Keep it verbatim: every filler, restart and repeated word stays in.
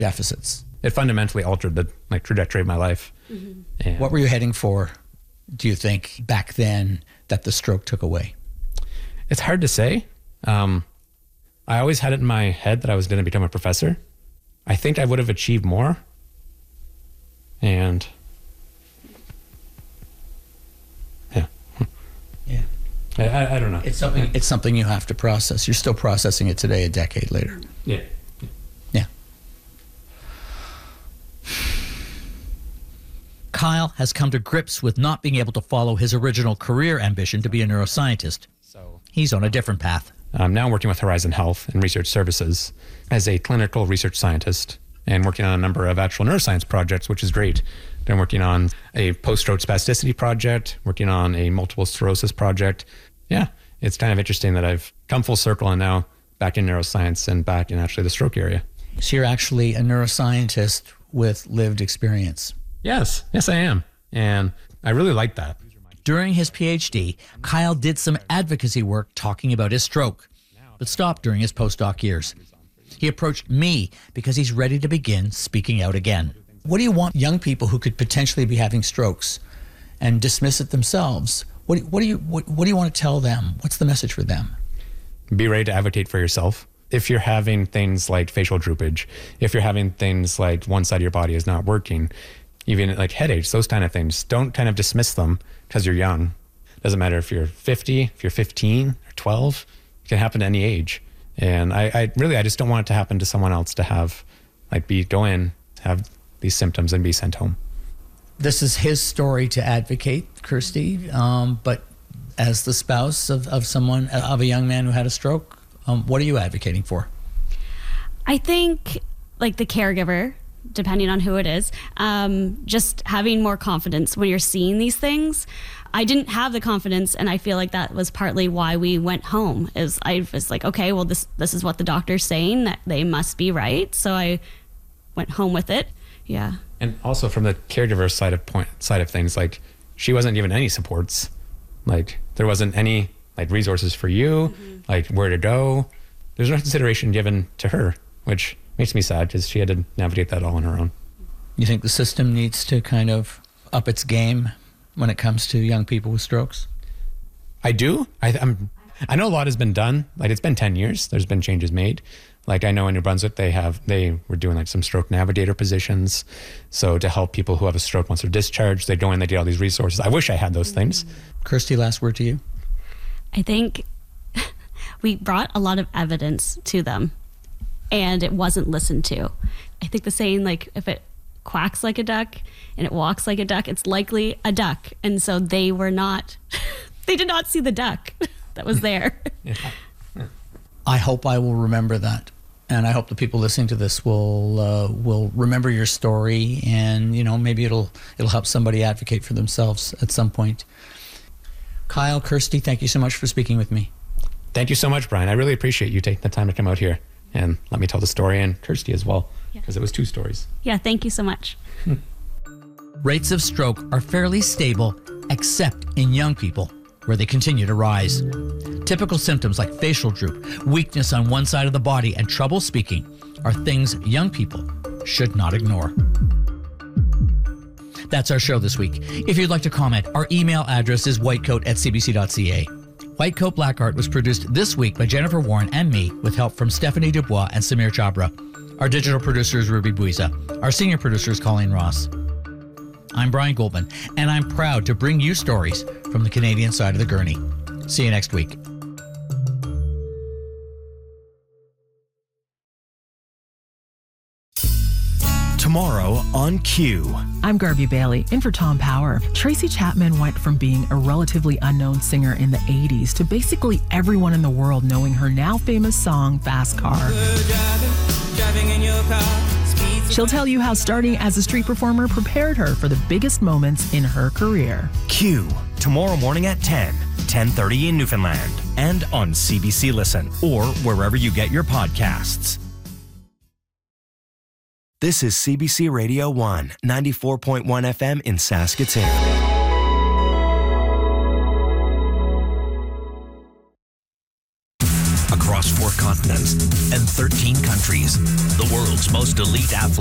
deficits? It fundamentally altered the like trajectory of my life. Mm-hmm. And what were you heading for, do you think, back then that the stroke took away? It's hard to say. Um, I always had it in my head that I was going to become a professor. I think I would have achieved more. And yeah. Yeah. I, I, I don't know. It's something, it's something you have to process. You're still processing it today, a decade later. Yeah. Yeah. Kyle has come to grips with not being able to follow his original career ambition to be a neuroscientist. So he's on a different path. I'm now working with Horizon Health and Research Services as a clinical research scientist and working on a number of actual neuroscience projects, which is great. I'm working on a post-stroke spasticity project, working on a multiple sclerosis project. Yeah, it's kind of interesting that I've come full circle and now back in neuroscience and back in actually the stroke area. So you're actually a neuroscientist with lived experience. Yes, yes I am. And I really like that. During his PhD, Kyle did some advocacy work talking about his stroke, but stopped during his postdoc years. He approached me because he's ready to begin speaking out again. What do you want young people who could potentially be having strokes and dismiss it themselves? What do, what do you what, what do you want to tell them? What's the message for them? Be ready to advocate for yourself. If you're having things like facial droopage, if you're having things like one side of your body is not working, even like headaches, those kind of things, don't kind of dismiss them because you're young. Doesn't matter if you're fifty, if you're fifteen or twelve, it can happen to any age. And I, I really, I just don't want it to happen to someone else to have, like be, go in, have these symptoms and be sent home. This is his story to advocate, Kirsty, um, but as the spouse of, of someone, of a young man who had a stroke, um, what are you advocating for? I think like the caregiver, depending on who it is, um, just having more confidence when you're seeing these things. I didn't have the confidence, and I feel like that was partly why we went home. Is I was like, okay, well, this this is what the doctor's saying, that they must be right. So I went home with it. Yeah. And also from the caregiver side of point side of things, like she wasn't given any supports. Like there wasn't any like resources for you, mm-hmm. like where to go. There's no consideration given to her, which makes me sad because she had to navigate that all on her own. You think the system needs to kind of up its game when it comes to young people with strokes? I do. I, I'm, I know a lot has been done. Like it's been ten years. There's been changes made. Like I know in New Brunswick, they have, they were doing like some stroke navigator positions. So to help people who have a stroke once they're discharged, they go in, they get all these resources. I wish I had those things. Kirsty, last word to you. I think we brought a lot of evidence to them and it wasn't listened to. I think the saying, like, if it quacks like a duck and it walks like a duck, it's likely a duck. And so they were not, they did not see the duck that was there. Yeah. I hope I will remember that. And I hope the people listening to this will uh, will remember your story, and you know, maybe it'll it'll help somebody advocate for themselves at some point. Kyle, Kirsty, thank you so much for speaking with me. Thank you so much, Brian. I really appreciate you taking the time to come out here and let me tell the story, and Kirsty as well, because yeah. It was two stories. Yeah, thank you so much. Rates of stroke are fairly stable, except in young people, where they continue to rise. Typical symptoms like facial droop, weakness on one side of the body, and trouble speaking are things young people should not ignore. That's our show this week. If you'd like to comment, our email address is whitecoat at c b c dot c a. Whitecoat Black Art was produced this week by Jennifer Warren and me, with help from Stephanie Dubois and Samir Chabra. Our digital producer is Ruby Buiza. Our senior producer is Colleen Ross. I'm Brian Goldman, and I'm proud to bring you stories from the Canadian side of the gurney. See you next week. Tomorrow on Q. I'm Garvey Bailey, in for Tom Power. Tracy Chapman went from being a relatively unknown singer in the eighties to basically everyone in the world knowing her now famous song, Fast Car. Driving, driving in your car. She'll tell you how starting as a street performer prepared her for the biggest moments in her career. Q, tomorrow morning at ten, ten thirty in Newfoundland, and on C B C Listen, or wherever you get your podcasts. This is C B C Radio one, ninety-four point one F M in Saskatoon. Across four continents and thirteen countries. The world's most elite athletes